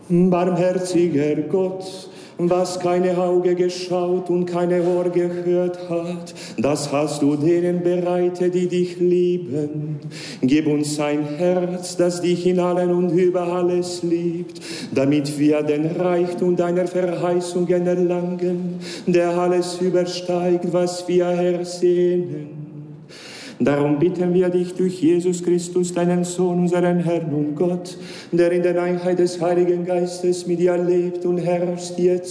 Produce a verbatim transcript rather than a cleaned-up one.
Barmherziger Gott, was keine Auge geschaut und keine Ohr gehört hat, das hast du denen bereitet, die dich lieben. Gib uns ein Herz, das dich in allen und über alles liebt, damit wir den Reichtum deiner Verheißungen erlangen, der alles übersteigt, was wir ersehnen. Darum bitten wir dich durch Jesus Christus, deinen Sohn, unseren Herrn und Gott, der in der Einheit des Heiligen Geistes mit dir lebt und herrscht jetzt